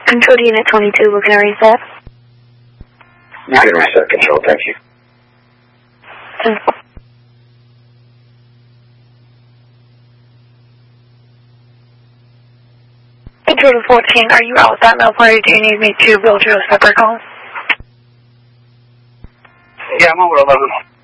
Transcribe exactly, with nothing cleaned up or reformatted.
Control to Unit twenty-two, we're going to reset. You can reset, Control, thank you. Control to fourteen, are you out with that mail party? Do you need me to build you a separate call? Yeah, I'm over eleven.